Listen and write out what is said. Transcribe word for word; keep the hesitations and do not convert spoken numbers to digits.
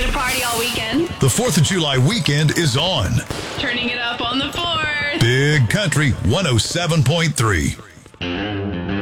to party all weekend. The fourth of July weekend is on. Turning it up on the fourth. Big Country one oh seven point three.